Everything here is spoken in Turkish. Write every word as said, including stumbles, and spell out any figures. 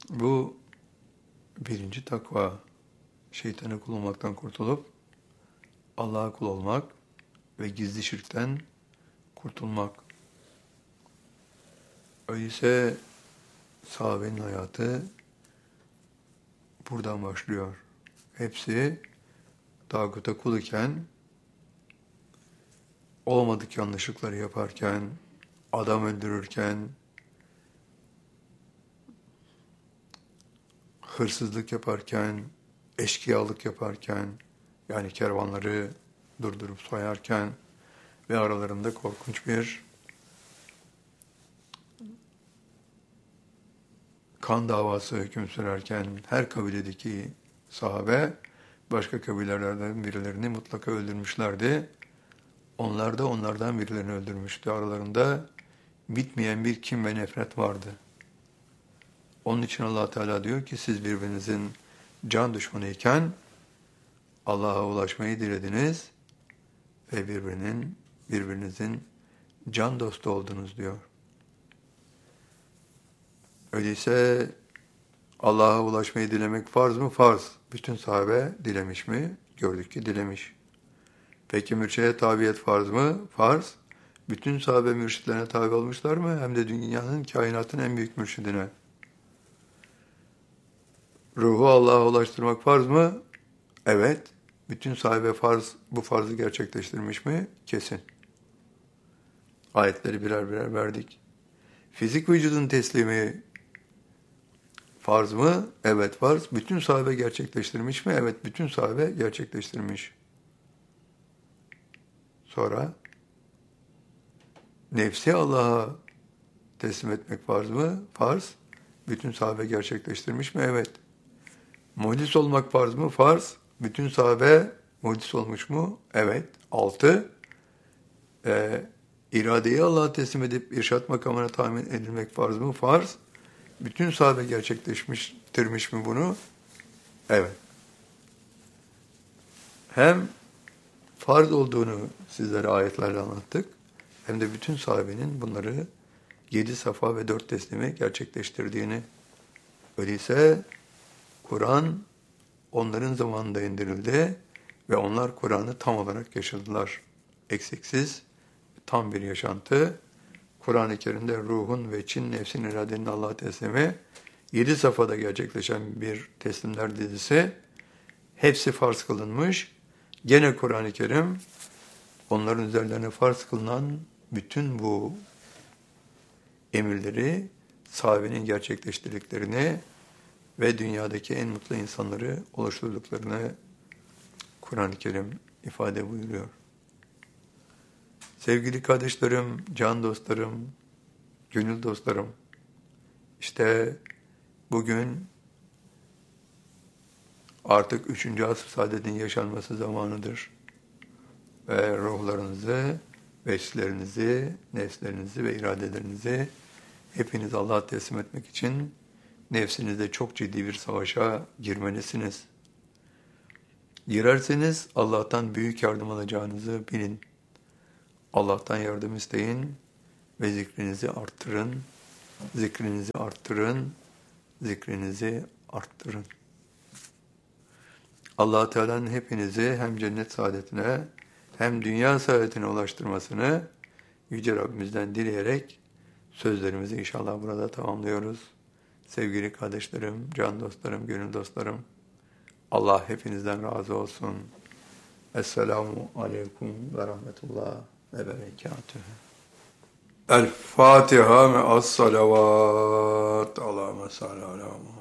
Bu birinci takva, şeytana kul olmaktan kurtulup Allah'a kul olmak ve gizli şirkten kurtulmak. Öyleyse sahabenin hayatı buradan başlıyor. Hepsi tağuta kul iken, olmadık yanlışlıkları yaparken, adam öldürürken, hırsızlık yaparken, eşkıyalık yaparken, yani kervanları durdurup soyarken ve aralarında korkunç bir kan davası hüküm sürerken her kabiledeki sahabe başka kabilelerden birilerini mutlaka öldürmüşlerdi. Onlar da onlardan birilerini öldürmüştü. Aralarında bitmeyen bir kin ve nefret vardı. Onun için Allah Teala diyor ki siz birbirinizin can düşmanıyken Allah'a ulaşmayı dilediniz ve birbirinin birbirinizin can dostu oldunuz diyor. Öyleyse Allah'a ulaşmayı dilemek farz mı? Farz. Bütün sahabe dilemiş mi? Gördük ki dilemiş. Peki mürşide tabiyet farz mı? Farz. Bütün sahabe mürşitlerine tabi olmuşlar mı? Hem de dünyanın, kainatın en büyük mürşidine. Ruhu Allah'a ulaştırmak farz mı? Evet. Bütün sahabe farz, bu farzı gerçekleştirmiş mi? Kesin. Ayetleri birer birer verdik. Fizik vücudun teslimi farz mı? Evet farz. Bütün sahabe gerçekleştirmiş mi? Evet, bütün sahabe gerçekleştirmiş. Sonra nefsi Allah'a teslim etmek farz mı? Farz. Bütün sahabe gerçekleştirmiş mi? Evet. Muhdis olmak farz mı? Farz. Bütün sahabe muhdis olmuş mu? Evet. Altı. Ee, iradeyi Allah'a teslim edip irşat makamına tamin edilmek farz mı? Farz. Bütün sahabe gerçekleştirmiş mi bunu? Evet. Hem farz olduğunu sizlere ayetlerle anlattık, hem de bütün sahabenin bunları yedi safa ve dört teslimi gerçekleştirdiğini. Öyleyse Kur'an onların zamanında indirildi ve onlar Kur'an'ı tam olarak yaşadılar. Eksiksiz, tam bir yaşantı. Kur'an-ı Kerim'de ruhun ve Çin nefsin iradenin Allah'a teslimi, yedi safhada gerçekleşen bir teslimler dizisi, hepsi farz kılınmış. Gene Kur'an-ı Kerim, onların üzerlerine farz kılınan bütün bu emirleri, sahabenin gerçekleştirdiklerini ve dünyadaki en mutlu insanları oluşturduklarını Kur'an-ı Kerim ifade buyuruyor. Sevgili kardeşlerim, can dostlarım, gönül dostlarım, işte bugün artık üçüncü asr saadetin yaşanması zamanıdır. Ve ruhlarınızı, veslerinizi, nefslerinizi ve iradelerinizi hepiniz Allah'a teslim etmek için nefsinizde çok ciddi bir savaşa girmelisiniz. Girerseniz Allah'tan büyük yardım alacağınızı bilin. Allah'tan yardım isteyin ve zikrinizi arttırın, zikrinizi arttırın, zikrinizi arttırın. Allah-u Teala'nın hepinizi hem cennet saadetine hem dünya saadetine ulaştırmasını Yüce Rabbimizden dileyerek sözlerimizi inşallah burada tamamlıyoruz. Sevgili kardeşlerim, can dostlarım, gönül dostlarım, Allah hepinizden razı olsun. Esselamu aleyküm ve rahmetullah ve berekatühü. El Fatiha me'as salavat. Allahümme salli ala Muhammed.